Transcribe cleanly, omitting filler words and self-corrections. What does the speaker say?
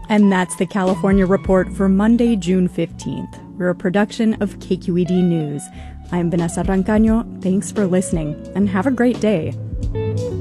And that's the California Report for Monday, June 15th. We're a production of KQED News. I'm Vanessa Rancaño. Thanks for listening, and have a great day.